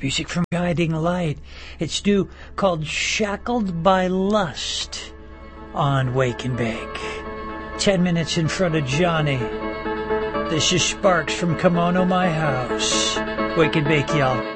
music from Guiding Light. It's new, called Shackled by Lust on Wake and Bake. 10 minutes in front of Johnny. This is Sparks from Kimono My House. Wake and Bake, y'all.